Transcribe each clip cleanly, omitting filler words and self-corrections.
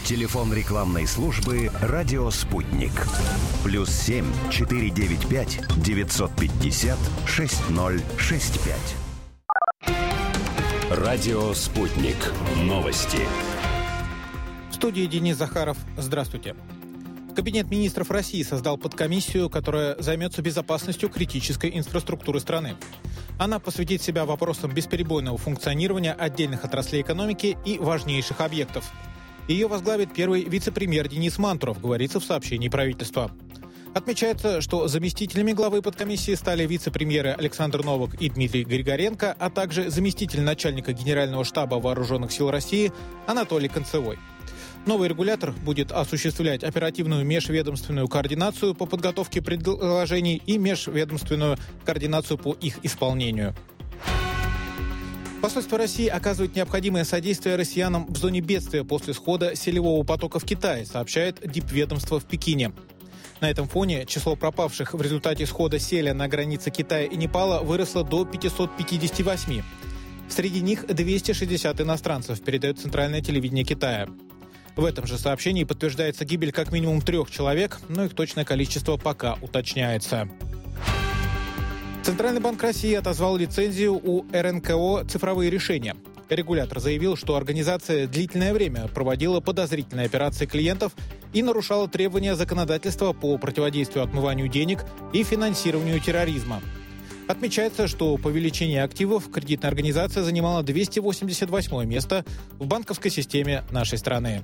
Телефон рекламной службы «Радио Спутник». +7 495 950 6065. «Радио Спутник». Новости. В студии Денис Захаров. Здравствуйте. Кабинет министров России создал подкомиссию, которая займется безопасностью критической инфраструктуры страны. Она посвятит себя вопросам бесперебойного функционирования отдельных отраслей экономики и важнейших объектов. Ее возглавит первый вице-премьер Денис Мантуров, говорится в сообщении правительства. Отмечается, что заместителями главы подкомиссии стали вице-премьеры Александр Новак и Дмитрий Григоренко, а также заместитель начальника Генерального штаба Вооруженных сил России Анатолий Концевой. Новый регулятор будет осуществлять оперативную межведомственную координацию по подготовке предложений и межведомственную координацию по их исполнению. Посольство России оказывает необходимое содействие россиянам в зоне бедствия после схода селевого потока в Китае, сообщает дипведомство в Пекине. На этом фоне число пропавших в результате схода селя на границе Китая и Непала выросло до 558. Среди них 260 иностранцев, передает центральное телевидение Китая. В этом же сообщении подтверждается гибель как минимум 3 человек, но их точное количество пока уточняется. Центральный банк России отозвал лицензию у РНКО «Цифровые решения». Регулятор заявил, что организация длительное время проводила подозрительные операции клиентов и нарушала требования законодательства по противодействию отмыванию денег и финансированию терроризма. Отмечается, что по величине активов кредитная организация занимала 288 место в банковской системе нашей страны.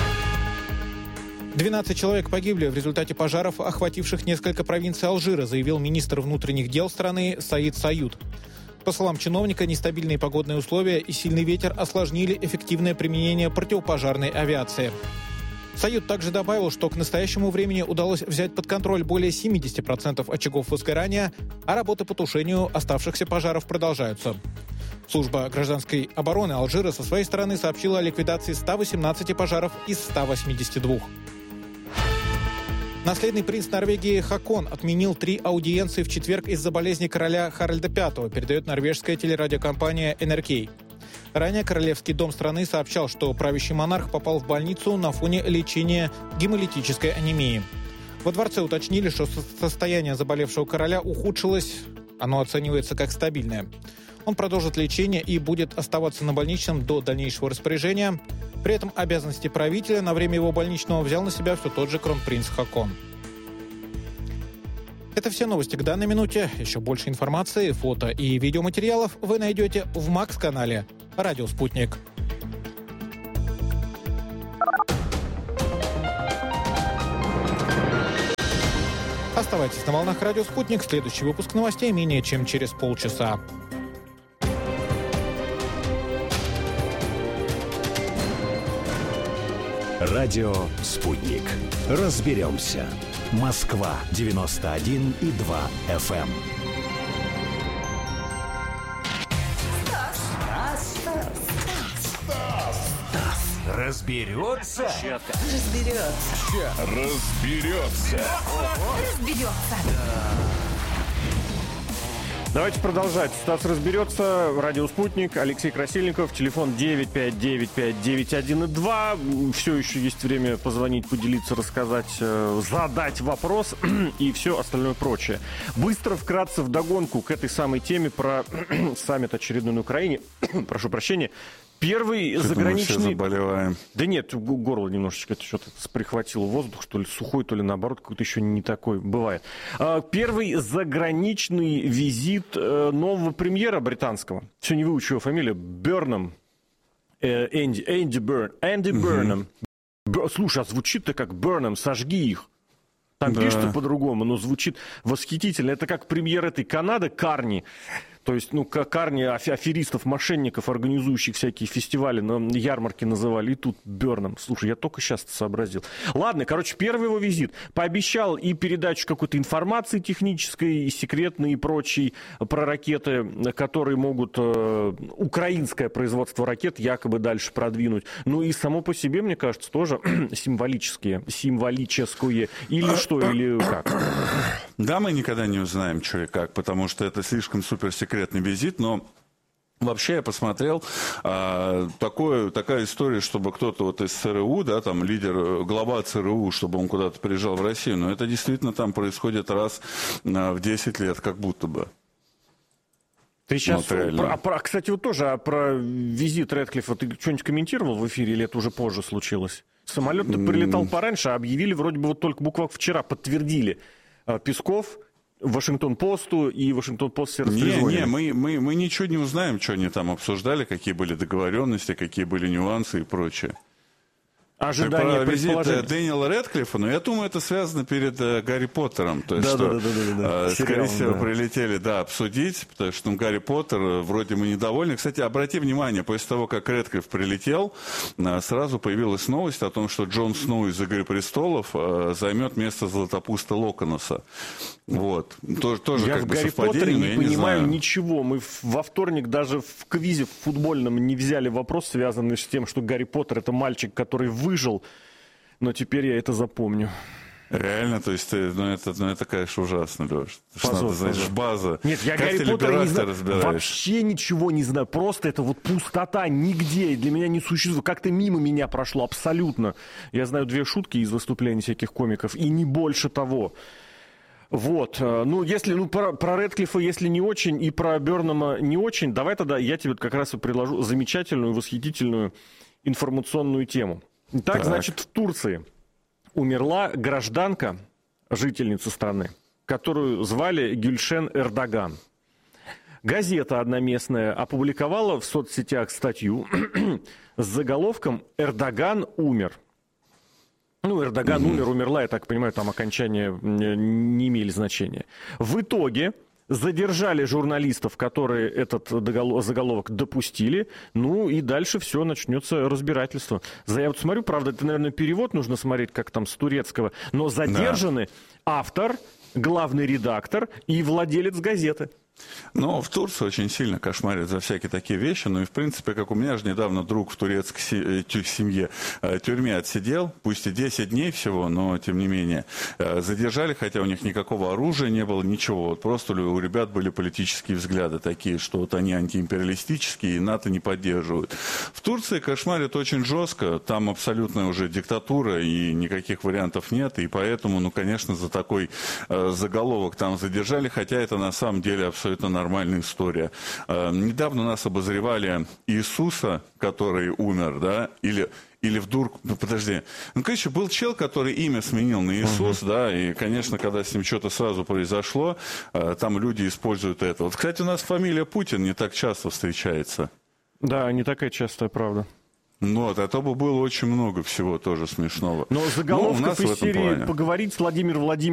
12 человек погибли в результате пожаров, охвативших несколько провинций Алжира, заявил министр внутренних дел страны Саид Саюд. По словам чиновника, нестабильные погодные условия и сильный ветер осложнили эффективное применение противопожарной авиации. Саюд также добавил, что к настоящему времени удалось взять под контроль более 70% очагов возгорания, а работы по тушению оставшихся пожаров продолжаются. Служба гражданской обороны Алжира со своей стороны сообщила о ликвидации 118 пожаров из 182. Наследный принц Норвегии Хакон отменил 3 аудиенции в четверг из-за болезни короля Харальда V, передает норвежская телерадиокомпания НРК. Ранее Королевский дом страны сообщал, что правящий монарх попал в больницу на фоне лечения гемолитической анемии. Во дворце уточнили, что состояние заболевшего короля ухудшилось, оно оценивается как стабильное. Он продолжит лечение и будет оставаться на больничном до дальнейшего распоряжения. При этом обязанности правителя на время его больничного взял на себя все тот же кронпринц Хакон. Это все новости к данной минуте. Еще больше информации, фото и видеоматериалов вы найдете в МАКС-канале «Радио Спутник». Оставайтесь на волнах «Радио Спутник». Следующий выпуск новостей менее чем через полчаса. «Радио Спутник». Разберемся. Москва 91,2 FM. Стас разберется. Давайте продолжать. Стас разберется. Радио «Спутник». Алексей Красильников. Телефон 959-591-2. Все еще есть время позвонить, поделиться, рассказать, задать вопрос и все остальное прочее. Быстро, вкратце, вдогонку к этой самой теме про саммит очередной на Украине. Прошу прощения. Первый заграничный... Думаешь, заболеваем? Да нет, горло немножечко что-то прихватило воздух, то ли сухой, то ли наоборот, какой-то еще не такой бывает. Первый заграничный визит нового премьера британского. Все не выучу его фамилию. Бернам. Энди Бернам. Слушай, а звучит-то как Бернам, сожги их. Там пишется по-другому, но звучит восхитительно. Это как премьер этой Канады Карни. То есть, Карни аферистов, мошенников, организующих всякие фестивали, на ярмарке называли, и тут Берном. Слушай, я только сейчас это сообразил. Ладно, первый его визит. Пообещал и передачу какой-то информации технической, и секретной, и прочей про ракеты, которые могут украинское производство ракет якобы дальше продвинуть. Ну и само по себе, мне кажется, тоже символическое. Или что, или как? Да, мы никогда не узнаем, что и как, потому что это слишком суперсекретный визит, но Вообще я посмотрел, такая история, чтобы кто-то вот из ЦРУ, да, там глава ЦРУ, чтобы он куда-то приезжал в Россию, но это действительно там происходит раз в 10 лет, как будто бы. Ты сейчас, кстати, вот тоже про визит Рэдклиффа ты что-нибудь комментировал в эфире, или это уже позже случилось? Самолет-то прилетал пораньше, а объявили вроде бы вот только буквально вчера, подтвердили Песков, Вашингтон-Посту, и Вашингтон-Пост все растрезвонили. Мы ничего не узнаем, что они там обсуждали, какие были договоренности, какие были нюансы и прочее. Ожидание, предположение. Визит Дэниела Рэдклиффа, но я думаю, это связано перед Гарри Поттером. То есть, скорее всего, прилетели, обсудить, потому что Гарри Поттер, вроде мы недовольны. Кстати, обрати внимание, после того, как Рэдклифф прилетел, сразу появилась новость о том, что Джон Сноу из «Игры престолов» займет место Златопуста Локонуса. Вот. Тоже я как в бы Гарри совпадение, Поттере не понимаю знаю. ничего. Мы во вторник даже в квизе футбольном не взяли вопрос, связанный с тем, что Гарри Поттер — это мальчик, который выжил, но теперь я это запомню. Реально, то есть, это, конечно, ужасно, Леш. Надо, знаешь, база. Нет, я как Гарри ты Поттера не знаю, разбираешь? вообще ничего не знаю. Просто это вот пустота нигде. Для меня не существует. Как-то мимо меня прошло абсолютно. Я знаю 2 шутки из выступлений всяких комиков, и не больше того. Вот, про Рэдклиффа, если не очень, и про Бёрнама не очень, давай тогда я тебе как раз предложу замечательную, восхитительную информационную тему. Так, значит, в Турции умерла гражданка, жительница страны, которую звали Гюльшен Эрдоган. Газета одна местная опубликовала в соцсетях статью с заголовком «Эрдоган умер». Эрдоган умерла, я так понимаю, там окончания не имели значения. В итоге задержали журналистов, которые этот заголовок допустили, и дальше все, начнется разбирательство. Я вот смотрю, правда, это, наверное, перевод нужно смотреть, как там с турецкого, но задержаны автор, главный редактор и владелец газеты. Но в Турции очень сильно кошмарят за всякие такие вещи. И, в принципе, как у меня же недавно друг в турецкой семье тюрьме отсидел, пусть и 10 дней всего, но тем не менее. Задержали, хотя у них никакого оружия не было, ничего. Вот просто у ребят были политические взгляды такие, что вот они антиимпериалистические и НАТО не поддерживают. В Турции кошмарят очень жестко. Там абсолютная уже диктатура и никаких вариантов нет. И поэтому, конечно, за такой заголовок там задержали, хотя это на самом деле абсолютно нормальная история. Недавно нас обозревали Иисуса, который умер, да, или вдруг, короче, был чел, который имя сменил на Иисус, да, и, конечно, когда с ним что-то сразу произошло, там люди используют это. Вот, кстати, у нас фамилия Путин не так часто встречается. Да, не такая частая, правда. А то бы было очень много всего тоже смешного. Но заголовка из серии «Поговорить с Владимиром Владимировичем»